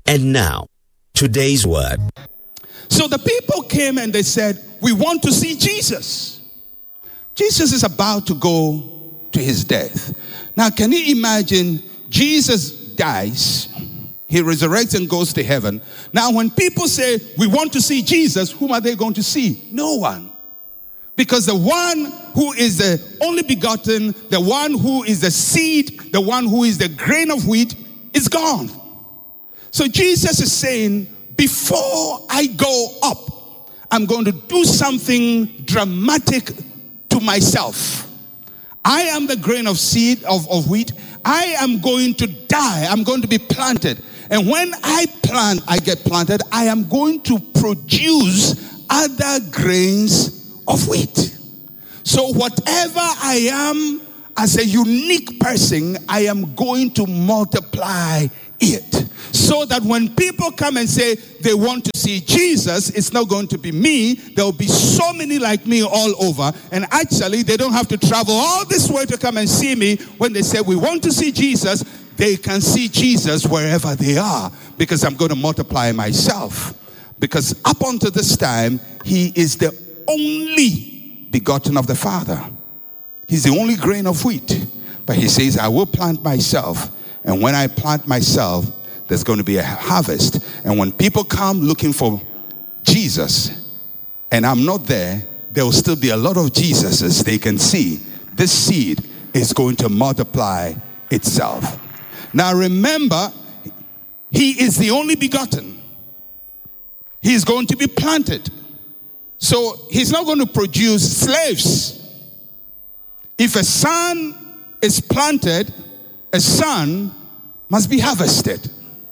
And now, today's word. So the people came and they said, we want to see Jesus. Jesus is about to go to his death. Now, can you imagine Jesus dies, he resurrects and goes to heaven. Now, when people say, we want to see Jesus, whom are they going to see? No one. Because the one who is the only begotten, the one who is the seed, the one who is the grain of wheat is gone. So Jesus is saying, before I go up, I'm going to do something dramatic to myself. I am the grain of seed of wheat. I am going to die. I'm going to be planted. And when I get planted, I am going to produce other grains of wheat. So whatever I am as a unique person, I am going to multiply it. So that when people come and say they want to see Jesus, it's not going to be me. There will be so many like me all over. And actually, they don't have to travel all this way to come and see me. When they say we want to see Jesus, they can see Jesus wherever they are. Because I'm going to multiply myself. Because up until this time, he is the only begotten of the Father. He's the only grain of wheat. But he says, I will plant myself. And when I plant myself, there's going to be a harvest. And when people come looking for Jesus, and I'm not there, there will still be a lot of Jesuses they can see. This seed is going to multiply itself. Now remember, he is the only begotten. He's going to be planted. So he's not going to produce slaves. If a son is planted, a son must be harvested.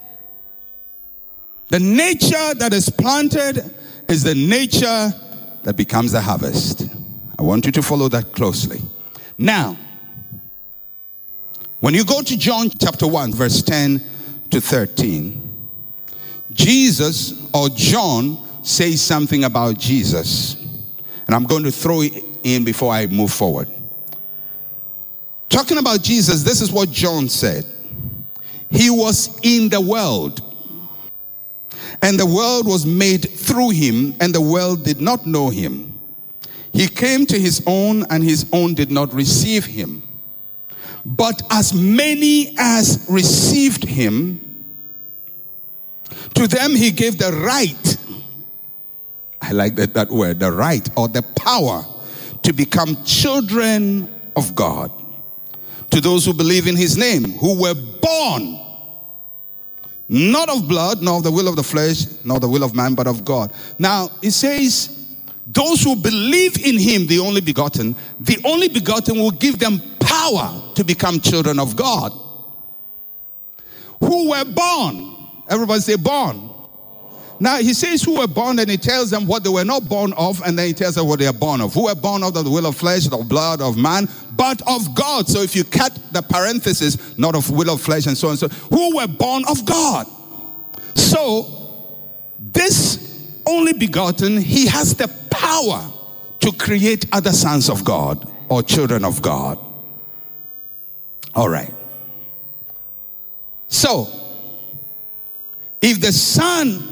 The nature that is planted is the nature that becomes the harvest. I want you to follow that closely. Now, when you go to John chapter 1, verse 10 to 13, Jesus or John says something about Jesus. And I'm going to throw it in before I move forward. Talking about Jesus, this is what John said. He was in the world, and the world was made through him, and the world did not know him. He came to his own, and his own did not receive him. But as many as received him, to them he gave the right. I like that word, the right or the power to become children of God. To those who believe in his name, who were born not of blood, nor of the will of the flesh, nor the will of man, but of God. Now, it says, those who believe in him, the only begotten will give them power to become children of God. Who were born. Everybody say born. Now, he says who were born, and he tells them what they were not born of, and then he tells them what they are born of. Who were born of the will of flesh, of blood, of man, but of God. So if you cut the parenthesis, not of will of flesh and so on. So who were born of God. So this only begotten, he has the power to create other sons of God or children of God. All right. So if the Son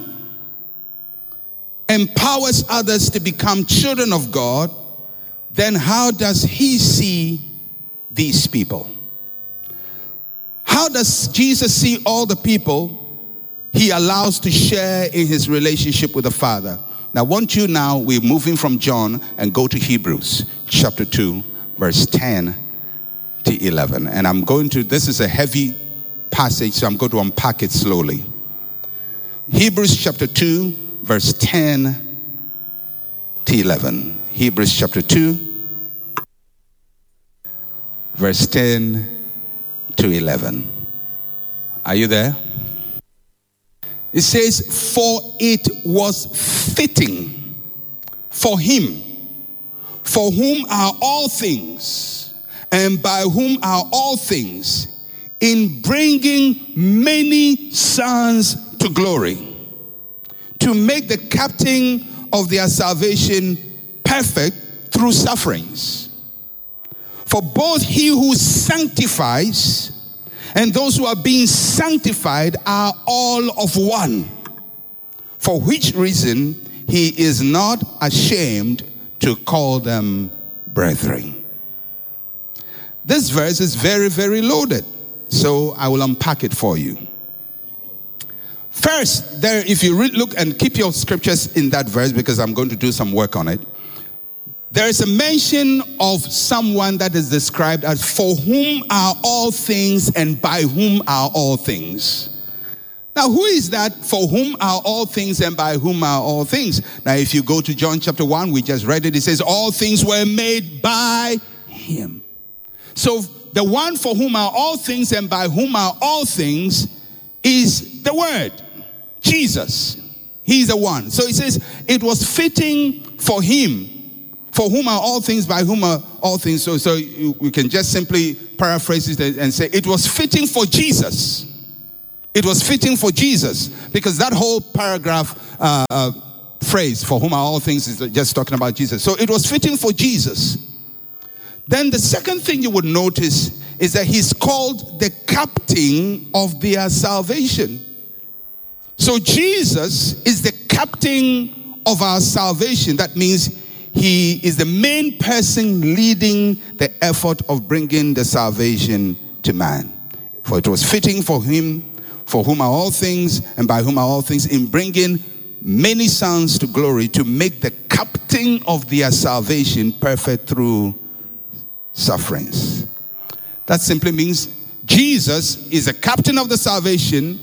empowers others to become children of God, then how does he see these people? How does Jesus see all the people he allows to share in his relationship with the Father? Now, we're moving from John and go to Hebrews chapter 2, verse 10 to 11. And this is a heavy passage, so I'm going to unpack it slowly. Hebrews chapter 2, verse 10 to 11. Hebrews chapter 2, verse 10 to 11. Are you there? It says, for it was fitting for him, for whom are all things, and by whom are all things, in bringing many sons to glory, to make the captain of their salvation perfect through sufferings. For both he who sanctifies and those who are being sanctified are all of one. For which reason he is not ashamed to call them brethren. This verse is very, very loaded, so I will unpack it for you. First, there, if you look and keep your scriptures in that verse, because I'm going to do some work on it, there is a mention of someone that is described as for whom are all things and by whom are all things. Now, who is that for whom are all things and by whom are all things? Now, if you go to John chapter 1, we just read it, it says all things were made by him. So the one for whom are all things and by whom are all things is the Word, Jesus. He's the one. So it says it was fitting for him, for whom are all things, by whom are all things. So we can just simply paraphrase it and say it was fitting for Jesus. It was fitting for Jesus, because that whole paragraph phrase, for whom are all things, is just talking about Jesus. So it was fitting for Jesus. Then the second thing you would notice is that he's called the captain of their salvation. So Jesus is the captain of our salvation. That means he is the main person leading the effort of bringing the salvation to man. For it was fitting for him, for whom are all things and by whom are all things, in bringing many sons to glory, to make the captain of their salvation perfect through sufferings. That simply means Jesus is the captain of the salvation,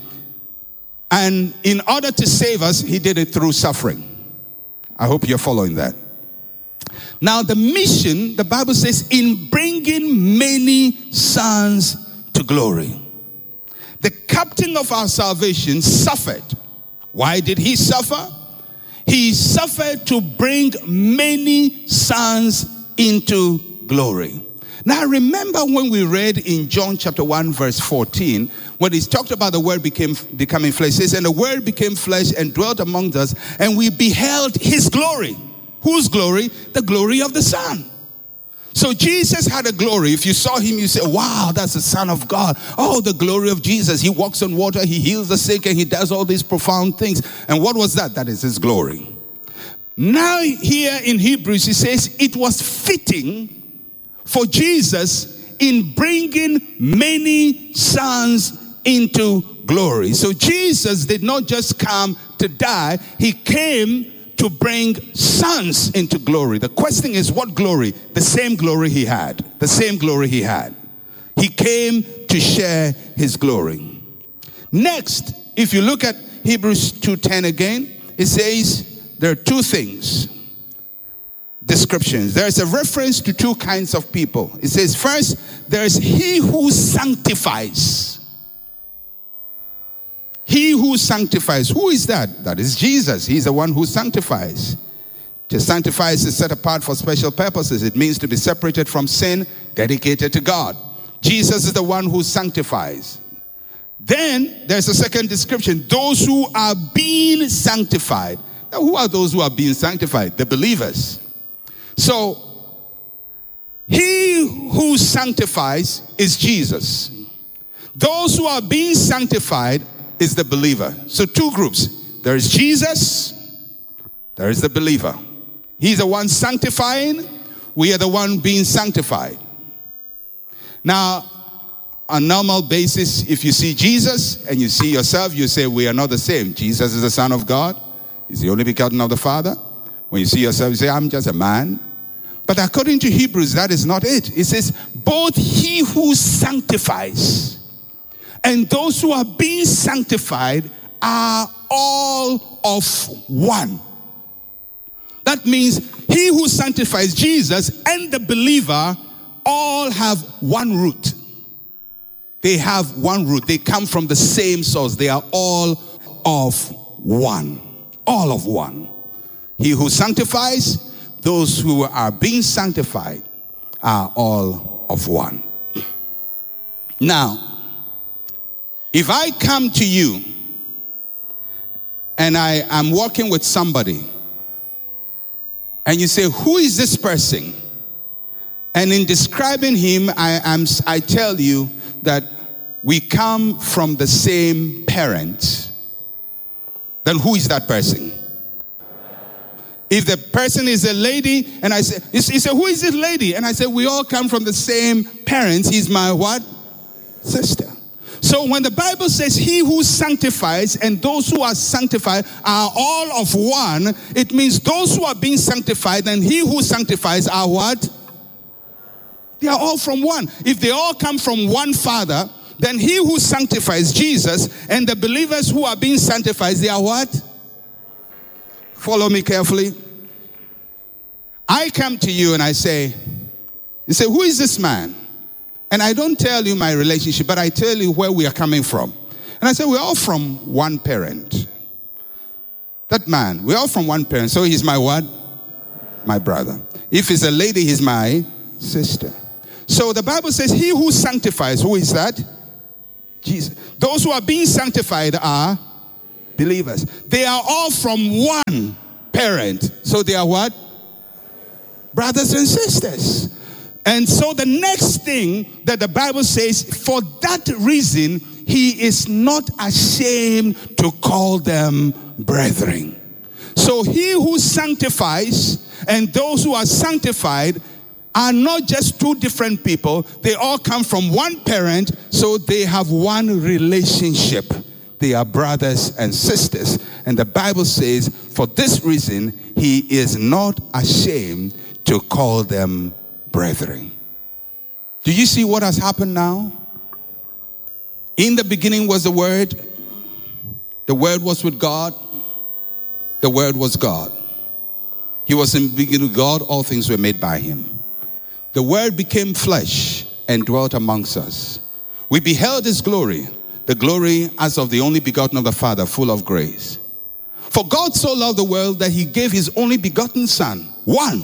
and in order to save us, he did it through suffering. I hope you're following that. Now, the mission, the Bible says, in bringing many sons to glory. The captain of our salvation suffered. Why did he suffer? He suffered to bring many sons into glory. Now, remember when we read in John chapter 1 verse 14, when he talked about the word becoming flesh, it says, and the word became flesh and dwelt among us, and we beheld his glory. Whose glory? The glory of the Son. So Jesus had a glory. If you saw him, you say, wow, that's the Son of God. Oh, the glory of Jesus. He walks on water, he heals the sick, and he does all these profound things. And what was that? That is his glory. Now here in Hebrews, he says, it was fitting for Jesus in bringing many sons into glory. So Jesus did not just come to die, he came to bring sons into glory. The question is, what glory? The same glory he had. The same glory he had. He came to share his glory. Next, if you look at Hebrews 2:10 again, it says there are two things. Descriptions. There's a reference to two kinds of people. It says, first, there's he who sanctifies. He who sanctifies. Who is that? That is Jesus. He's the one who sanctifies. To sanctify is set apart for special purposes. It means to be separated from sin, dedicated to God. Jesus is the one who sanctifies. Then there's a second description. Those who are being sanctified. Now, who are those who are being sanctified? The believers. So, he who sanctifies is Jesus. Those who are being sanctified is the believer. So two groups. There is Jesus, there is the believer. He's the one sanctifying, we are the one being sanctified. Now, on a normal basis, if you see Jesus and you see yourself, you say we are not the same. Jesus is the Son of God. He's the only begotten of the Father. When you see yourself, you say, I'm just a man. But according to Hebrews, that is not it. It says, both he who sanctifies and those who are being sanctified are all of one. That means he who sanctifies, Jesus, and the believer all have one root. They have one root. They come from the same source. They are all of one. All of one. He who sanctifies, those who are being sanctified are all of one. Now, if I come to you and I am walking with somebody and you say, who is this person? And in describing him, I tell you that we come from the same parent, then who is that person? If the person is a lady, and I say, he said, who is this lady? And I said, we all come from the same parents. He's my what? Sister. So when the Bible says he who sanctifies and those who are sanctified are all of one, it means those who are being sanctified and he who sanctifies are what? They are all from one. If they all come from one Father, then he who sanctifies, Jesus, and the believers who are being sanctified, they are what? Follow me carefully. I come to you and I say, you say, who is this man? And I don't tell you my relationship, but I tell you where we are coming from. And I say, we're all from one parent. That man, we're all from one parent. So he's my what? My brother. If he's a lady, he's my sister. So the Bible says, he who sanctifies, who is that? Jesus. Those who are being sanctified are believers. They are all from one parent. So they are what? Brothers and sisters. And so the next thing that the Bible says, for that reason, he is not ashamed to call them brethren. So he who sanctifies and those who are sanctified are not just two different people. They all come from one parent, so they have one relationship. They are brothers and sisters. And the Bible says, for this reason, he is not ashamed to call them brethren. Do you see what has happened now? In the beginning was the Word. The Word was with God. The Word was God. He was in the beginning with God. All things were made by him. The Word became flesh and dwelt amongst us. We beheld his glory, the glory as of the only begotten of the Father, full of grace. For God so loved the world that he gave his only begotten Son. One.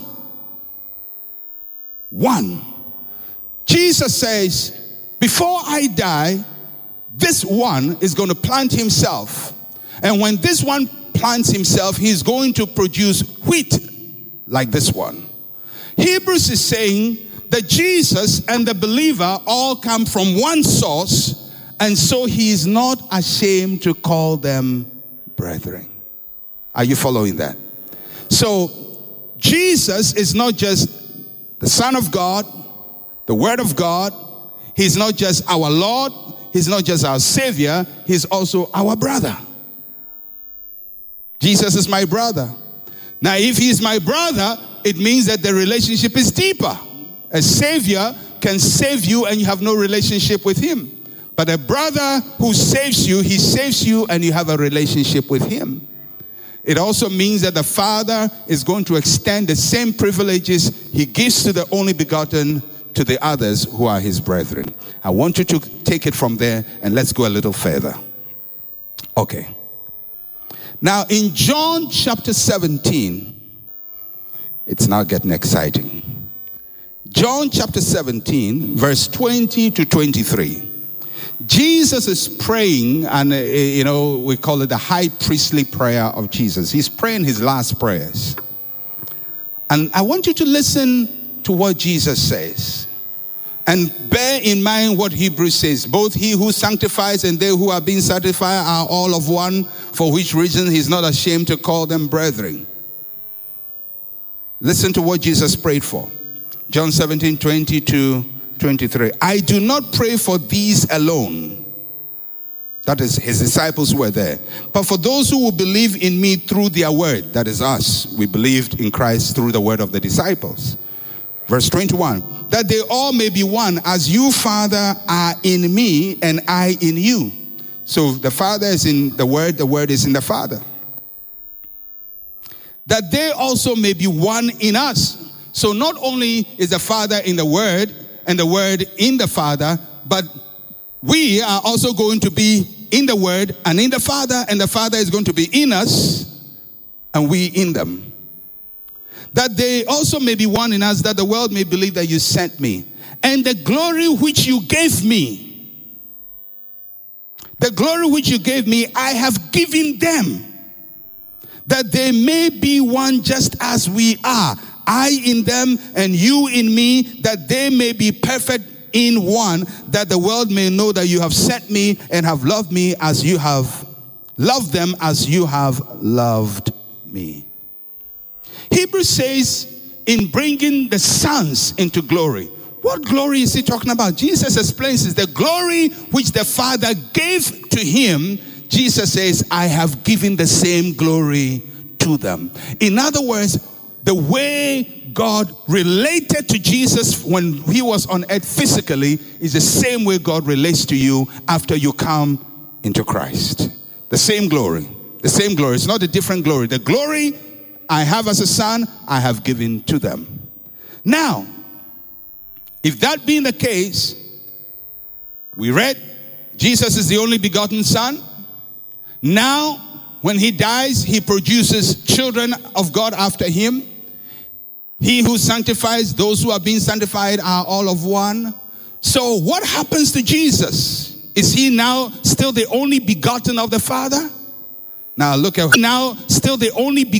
Jesus says, before I die, this one is going to plant himself. And when this one plants himself, he's going to produce wheat like this one. Hebrews is saying that Jesus and the believer all come from one source, and so he is not ashamed to call them brethren. Are you following that? So Jesus is not just the Son of God, the Word of God. He's not just our Lord. He's not just our Savior. He's also our brother. Jesus is my brother. Now, if he's my brother, it means that the relationship is deeper. A Savior can save you and you have no relationship with him. But a brother who saves you, he saves you and you have a relationship with him. It also means that the Father is going to extend the same privileges he gives to the only begotten to the others who are his brethren. I want you to take it from there and let's go a little further. Okay. Now in John chapter 17, it's now getting exciting. John chapter 17, verse 20 to 23. Jesus is praying, and we call it the high priestly prayer of Jesus. He's praying his last prayers. And I want you to listen to what Jesus says. And bear in mind what Hebrews says. Both he who sanctifies and they who are being sanctified are all of one, for which reason he's not ashamed to call them brethren. Listen to what Jesus prayed for. John 17, 20 to 23. I do not pray for these alone. That is, his disciples were there. But for those who will believe in me through their word. That is us. We believed in Christ through the word of the disciples. Verse 21. That they all may be one, as you, Father, are in me and I in you. So the Father is in the word is in the Father. That they also may be one in us. So not only is the Father in the Word and the Word in the Father, but we are also going to be in the Word and in the Father, and the Father is going to be in us and we in them. That they also may be one in us, that the world may believe that you sent me. And the glory which you gave me, I have given them, that they may be one just as we are. I in them and you in me, that they may be perfect in one, that the world may know that you have sent me and have loved me as you have loved them as you have loved me. Hebrews says, in bringing the sons into glory. What glory is he talking about? Jesus explains is the glory which the Father gave to him. Jesus says, I have given the same glory to them. In other words, the way God related to Jesus when he was on earth physically is the same way God relates to you after you come into Christ. The same glory. The same glory. It's not a different glory. The glory I have as a son, I have given to them. Now, if that being the case, we read Jesus is the only begotten son. Now, when he dies, he produces children of God after him. He who sanctifies, those who are being sanctified are all of one. So what happens to Jesus? Is he now still the only begotten of the Father? Now look at now still the only begotten